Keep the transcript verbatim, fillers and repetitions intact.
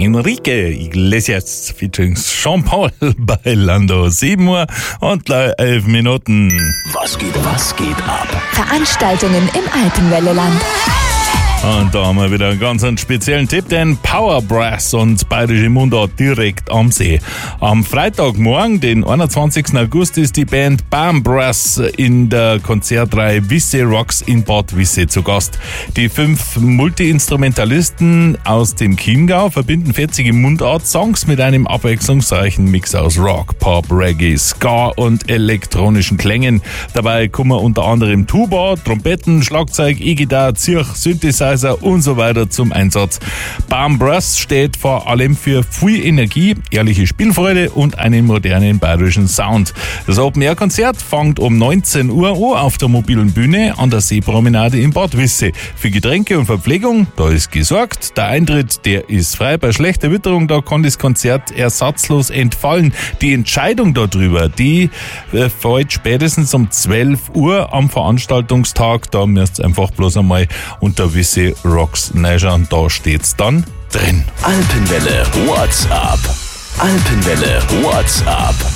Enrique Iglesias featuring Sean Paul bei Lando. sieben Uhr und gleich elf Minuten. Was geht, was geht ab? Veranstaltungen im Alpenwelleland. Und da haben wir wieder einen ganz einen speziellen Tipp, denn Power Brass und bayerische Mundart direkt am See. Am Freitagmorgen, den einundzwanzigsten August, ist die Band Bam Brass in der Konzertreihe Wisse Rocks in Bad Wisse zu Gast. Die fünf Multi-Instrumentalisten aus dem Chiemgau verbinden vierzig Mundart-Songs mit einem abwechslungsreichen Mix aus Rock, Pop, Reggae, Ska und elektronischen Klängen. Dabei kommen unter anderem Tuba, Trompeten, Schlagzeug, E-Gitarre, Zirch, Synthesizer und so weiter zum Einsatz. Bam Brass steht vor allem für viel Energie, ehrliche Spielfreude und einen modernen bayerischen Sound. Das Open-Air-Konzert fängt um neunzehn Uhr an auf der mobilen Bühne an der Seepromenade in Bad Wisse. Für Getränke und Verpflegung, da ist gesorgt. Der Eintritt, der ist frei. Bei schlechter Witterung, da kann das Konzert ersatzlos entfallen. Die Entscheidung darüber, die äh, fällt spätestens um zwölf Uhr am Veranstaltungstag. Da müsst ihr einfach bloß einmal unter Wisse Rocks reinschauen, da steht's dann drin. Alpenwelle WhatsApp. Alpenwelle WhatsApp.